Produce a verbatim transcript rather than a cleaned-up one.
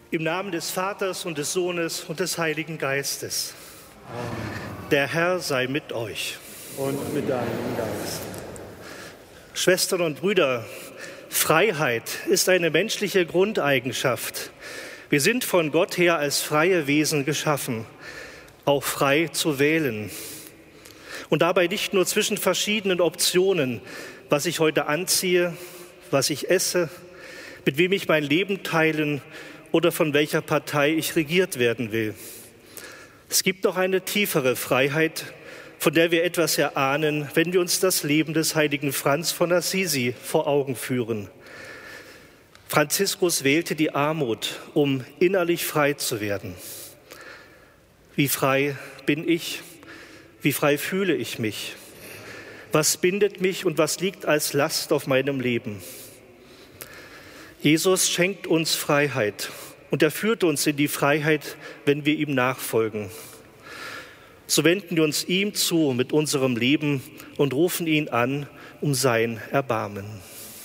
Im Namen des Vaters und des Sohnes und des Heiligen Geistes. Amen. Der Herr sei mit euch. Und mit deinem Geist. Schwestern und Brüder, Freiheit ist eine menschliche Grundeigenschaft. Wir sind von Gott her als freie Wesen geschaffen, auch frei zu wählen. Und dabei nicht nur zwischen verschiedenen Optionen, was ich heute anziehe, was ich esse, mit wem ich mein Leben teilen oder von welcher Partei ich regiert werden will. Es gibt noch eine tiefere Freiheit, von der wir etwas erahnen, wenn wir uns das Leben des heiligen Franz von Assisi vor Augen führen. Franziskus wählte die Armut, um innerlich frei zu werden. Wie frei bin ich? Wie frei fühle ich mich? Was bindet mich und was liegt als Last auf meinem Leben? Jesus schenkt uns Freiheit und er führt uns in die Freiheit, wenn wir ihm nachfolgen. So wenden wir uns ihm zu mit unserem Leben und rufen ihn an um sein Erbarmen.